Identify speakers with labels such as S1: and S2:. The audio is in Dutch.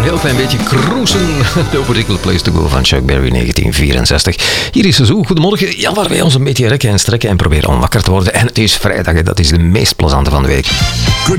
S1: heel klein beetje cruisen. No Particular Place to Go van Chuck Berry 1964. Hier is Seizoen. Goedemorgen. Ja, waar wij ons een beetje rekken en strekken en proberen om wakker te worden. En het is vrijdag, dat is de meest plezante van de week.